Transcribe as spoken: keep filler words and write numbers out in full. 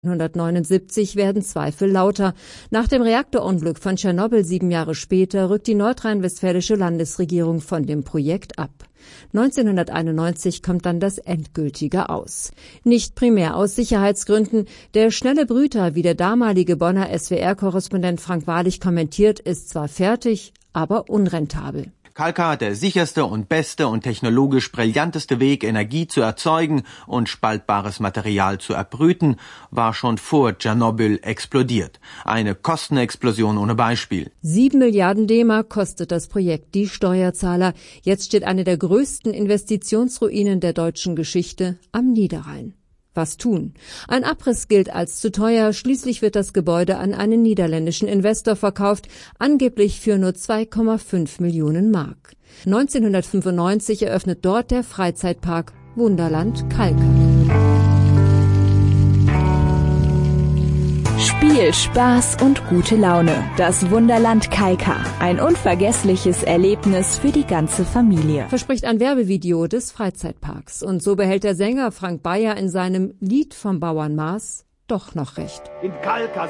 neunzehnhundertneunundsiebzig werden Zweifel lauter. Nach dem Reaktorunglück von Tschernobyl sieben Jahre später rückt die nordrhein-westfälische Landesregierung von dem Projekt ab. neunzehnhunderteinundneunzig kommt dann das endgültige Aus. Nicht primär aus Sicherheitsgründen. Der schnelle Brüter, wie der damalige Bonner S W R-Korrespondent Frank Wahrlich kommentiert, ist zwar fertig, aber unrentabel. Kalkar, der sicherste und beste und technologisch brillanteste Weg, Energie zu erzeugen und spaltbares Material zu erbrüten, war schon vor Tschernobyl explodiert. Eine Kostenexplosion ohne Beispiel. Sieben Milliarden D-Mark kostet das Projekt die Steuerzahler. Jetzt steht eine der größten Investitionsruinen der deutschen Geschichte am Niederrhein. Was tun? Ein Abriss gilt als zu teuer. Schließlich wird das Gebäude an einen niederländischen Investor verkauft, angeblich für nur zwei Komma fünf Millionen Mark. neunzehnhundertfünfundneunzig eröffnet dort der Freizeitpark Wunderland Kalkar. Spiel, Spaß und gute Laune. Das Wunderland Kalkar. Ein unvergessliches Erlebnis für die ganze Familie. Verspricht ein Werbevideo des Freizeitparks. Und so behält der Sänger Frank Bayer in seinem Lied vom Bauernmaß doch noch recht. In Kalkar